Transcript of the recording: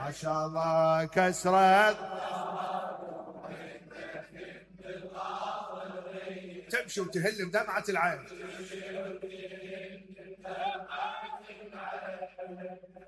ما شاء الله كسرت تمشي وتهل بدمعة العين.